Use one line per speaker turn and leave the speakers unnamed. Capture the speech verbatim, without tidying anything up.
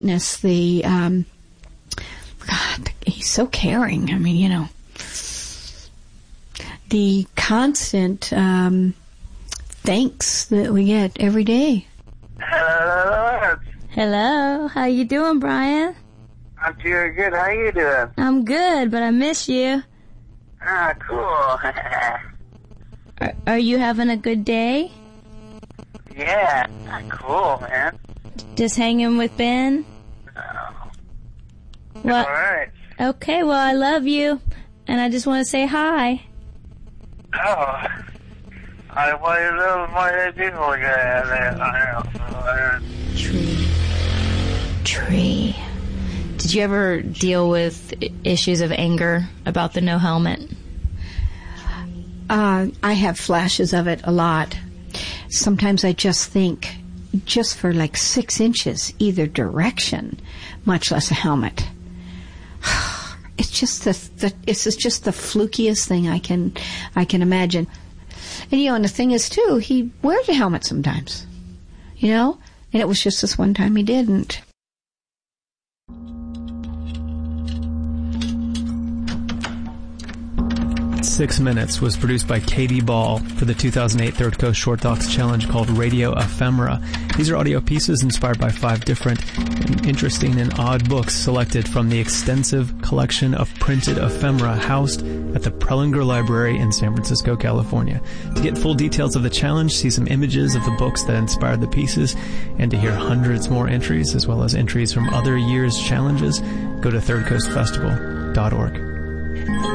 The, um, God, he's so caring. I mean, you know, the constant um, thanks that we get every day.
Hello.
Hello. How you doing, Brian?
I'm doing good. How you doing?
I'm good, but I miss you.
Ah, cool.
Are, are you having a good day?
Yeah, cool, man.
Just hanging with Ben?
Oh.
Well,
all right.
Okay, well, I love you, and I just want to say hi.
Oh. I want to know my people again.
Tree. Tree.
Did you ever deal with issues of anger about the no helmet?
Uh, I have flashes of it a lot. Sometimes I just think, just for like six inches either direction, much less a helmet. It's just the, the it's just the flukiest thing I can I can imagine. And you know, and the thing is too, he wears a helmet sometimes. You know, and it was just this one time he didn't.
Six Minutes was produced by Katie Ball for the two thousand eight Third Coast Short Docs Challenge called Radio Ephemera. These are audio pieces inspired by five different interesting and odd books selected from the extensive collection of printed ephemera housed at the Prelinger Library in San Francisco, California. To get full details of the challenge, see some images of the books that inspired the pieces, and to hear hundreds more entries as well as entries from other years' challenges, go to third coast festival dot org.